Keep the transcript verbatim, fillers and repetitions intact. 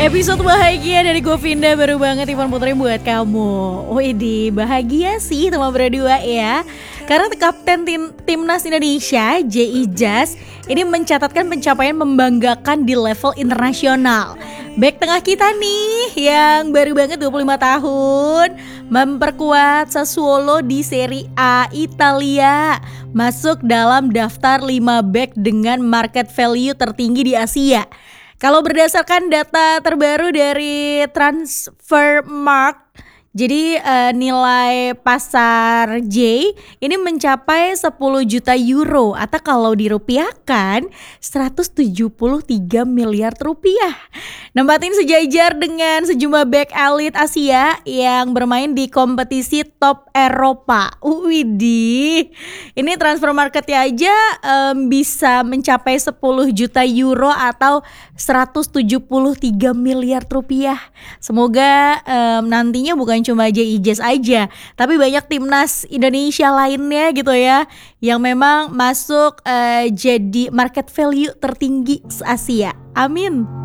Episode bahagia dari Govinda baru banget Ivan Putri buat kamu. Widih, bahagia sih teman berdua ya. Karena kapten tim, timnas Indonesia J I Jas ini mencatatkan pencapaian membanggakan di level internasional. Bek tengah kita nih yang baru banget dua puluh lima tahun memperkuat Sassuolo di Serie A Italia, masuk dalam daftar lima bek dengan market value tertinggi di Asia. Kalau berdasarkan data terbaru dari Transfermarkt, jadi uh, nilai pasar J ini mencapai sepuluh juta euro atau kalau dirupiahkan seratus tujuh puluh tiga miliar rupiah. Nempatin sejajar dengan sejumlah back elit Asia yang bermain di kompetisi top Eropa. Widih, ini transfer marketnya aja um, bisa mencapai sepuluh juta euro atau seratus tujuh puluh tiga miliar rupiah. Semoga um, nantinya bukan cuma J I Jas aja, tapi banyak timnas Indonesia lainnya gitu ya, yang memang masuk uh, jadi market value tertinggi Asia. Amin.